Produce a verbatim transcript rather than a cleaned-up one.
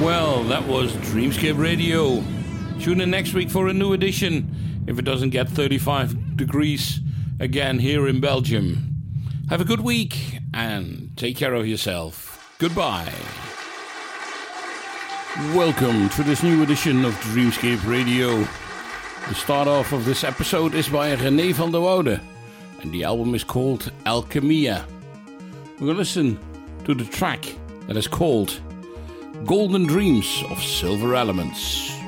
Well, that was Dreamscape Radio. Tune in next week for a new edition, if it doesn't get thirty-five degrees again here in Belgium. Have a good week and take care of yourself. Goodbye. Welcome to this new edition of Dreamscape Radio. The start off of this episode is by René van der Woude, and the album is called Alchemia. We're going to listen to the track that is called Golden Dreams of Silver Elements.